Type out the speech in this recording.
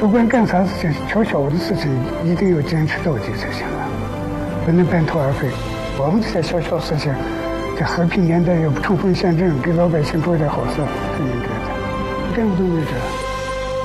不管干啥事情，小小的事情一定要坚持到底才行了，不能半途而废。我们这些小小事情，在和平年代要冲锋陷阵，给老百姓做点好事是应该的。干部同志。